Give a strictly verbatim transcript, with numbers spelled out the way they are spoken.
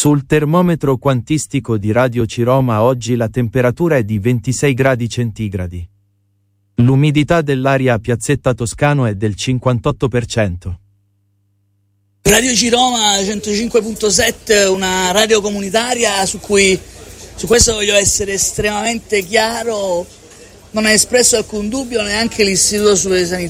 Sul termometro quantistico di Radio Ciroma oggi la temperatura è di ventisei gradi centigradi. L'umidità dell'aria a Piazzetta Toscano è del cinquantotto per cento. Radio Ciroma centocinque virgola sette, una radio comunitaria su cui, su questo voglio essere estremamente chiaro, non ha espresso alcun dubbio neanche l'Istituto Superiore di Sanità.